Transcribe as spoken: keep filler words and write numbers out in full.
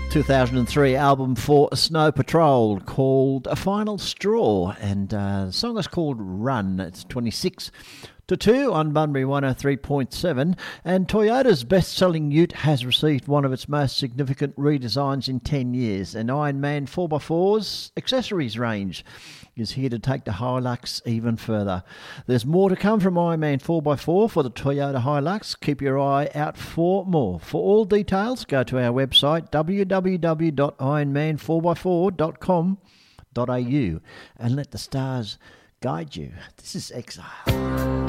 two thousand three album for Snow Patrol called A Final Straw, and uh, the song is called Run. It's twenty-six to two on Bunbury one oh three point seven, and Toyota's best-selling ute has received one of its most significant redesigns in ten years. An Ironman four by four's accessories range is here to take the Hilux even further. There's more to come from Ironman four by four for the Toyota Hilux. Keep your eye out for more. For all details, go to our website w w w dot ironman four by four dot com dot a u and let the stars guide you. This is Exile.